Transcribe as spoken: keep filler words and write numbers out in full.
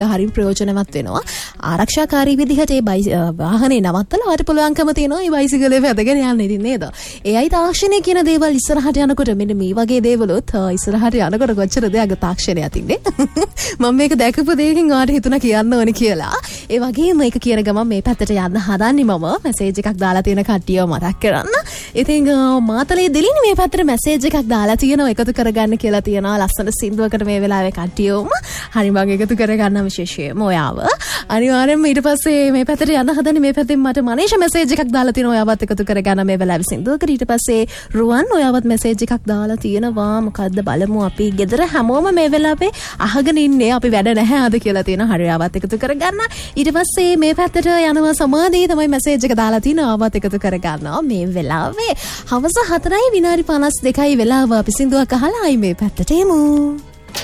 හරිම ප්‍රයෝජනවත් වෙනවා. ආරක්ෂාකාරී විදිහට ඒ වාහනේ නවත්තලා වට පුළුවන්කම තියෙනවා මේ බයිසිකලේ වැදගෙන යන්න ඉතින් නේද? ඒයි තාක්ෂණය කියන දේවල් ඉස්සරහට යනකොට මෙන්න මේ වගේ දේවලුත් ඉස්සරහට යනකොට කොච්චර දෙයක් තාක්ෂණය අතින්නේ. මම මේක දැකපු දෙයකින් ඔයාලට හිතුණා කියන්න ඕනේ කියලා. ඒ වගේම මේක කියන ගමන් මේ පැත්තට යන්න හදන්නේ මම මැසේජ් එකක් දාලා තියෙන කට්ටියව මතක් කරන්න. ඉතින් මාතලේ දෙලිනි මේ පැත්තට මැසේජ් එකක් දාලා තියෙනවා එකතු කරගන්න කියලා තියෙනවා. ලස්සන සින්දුවකට මේ වෙලාවේ කට්ටියවම හරි මම එකතු කරගන්න විශේෂයෙන්ම ඔයාව අනිවාර්යෙන්ම ඊට පස්සේ මේ පැත්තට යන්න හදන්නේ මේ පැත්තෙන් මට මනීෂා මැසේජ් එකක් දාලා තිනවා ඔයාවත් එකතු කරගන්න මේ වෙලාවේ සින්දුවකට ඊට පස්සේ රුවන් ඔයාවත් මැසේජ් එකක් දාලා තියෙනවා මොකද්ද බලමු අපි ගෙදර හැමෝම මේ වෙලාවේ අහගෙන ඉන්නේ අපි වැඩ නැහැ ආද කියලා තියෙනවා හරි ඔයාවත් එකතු කරගන්න ඊට පස්සේ මේ පැත්තට යනවා සමාධිය තමයි මැසේජ් එක දාලා තිනවා ඔයාවත් එකතු කරගන්නවා මේ වෙලාවේ හවස හතරයි විනාඩි පනස් දෙකයි වෙලාව අපි සින්දුවක් අහලා ආයි මේ පැත්තට එමු